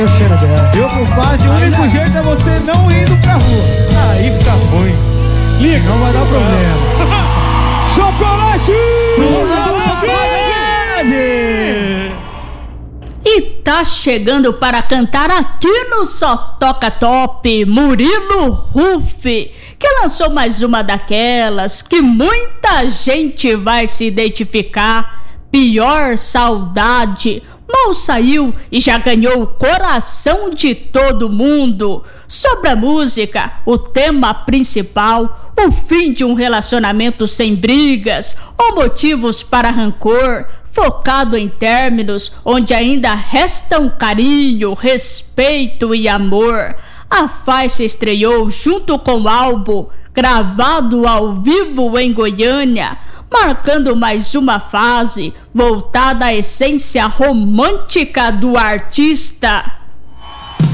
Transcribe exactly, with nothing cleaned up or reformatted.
Meu compadre, o único jeito é você não indo pra rua. Aí fica ruim. Liga, não vai dar problema. Chocolate! E tá chegando para cantar aqui no Só Toca Top, Murilo Huff, que lançou mais uma daquelas que muita gente vai se identificar. Pior Saudade. Mal saiu e já ganhou o coração de todo mundo. Sobre a música, o tema principal, o fim de um relacionamento sem brigas ou motivos para rancor, focado em términos onde ainda restam carinho, respeito e amor. A faixa estreou junto com o álbum, gravado ao vivo em Goiânia, marcando mais uma fase voltada à essência romântica do artista.